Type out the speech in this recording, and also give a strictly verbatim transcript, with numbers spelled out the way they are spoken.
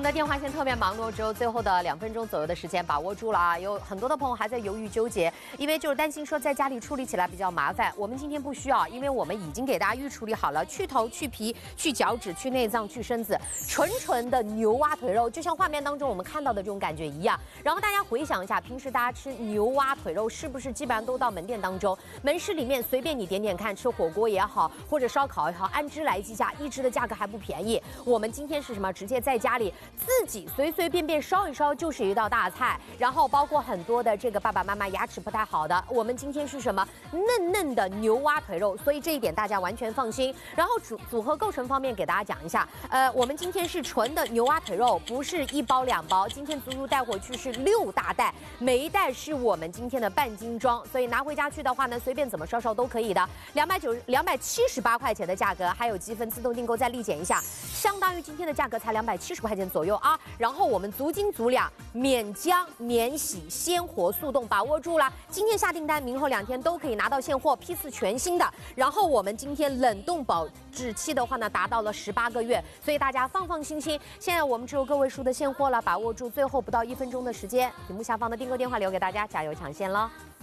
的电话线特别忙碌，只有最后的两分钟左右的时间把握住了啊！有很多的朋友还在犹豫纠结，因为就是担心说在家里处理起来比较麻烦。我们今天不需要，因为我们已经给大家预处理好了，去头、去皮、去角质、去内脏、去身子，纯纯的牛蛙腿肉，就像画面当中我们看到的这种感觉一样。然后大家回想一下，平时大家吃牛蛙腿肉是不是基本上都到门店当中，门市里面随便你点点看，吃火锅也好，或者烧烤也好，按只来计价，一只的价格还不便宜。我们今天是什么？直接在家里自己随随便便烧一烧就是一道大菜，然后包括很多的这个爸爸妈妈牙齿不太好的，我们今天是什么嫩嫩的牛蛙腿肉，所以这一点大家完全放心。然后组组合构成方面给大家讲一下，呃，我们今天是纯的牛蛙腿肉，不是一包两包，今天足足带回去是六大袋，每一袋是我们今天的半斤装，所以拿回家去的话呢，随便怎么烧烧都可以的。两百九两百七十八块钱的价格，还有积分自动订购再立减一下，相当于今天的价格才两百七十块钱左右啊。然后我们足斤足两，免浆、免洗、鲜活速冻，把握住了。今天下订单，明后两天都可以拿到现货，批次全新的。然后我们今天冷冻保质期的话呢，达到了十八个月，所以大家放放心心。现在我们只有个位数的现货了，把握住最后不到一分钟的时间，屏幕下方的订购电话留给大家，加油抢现喽！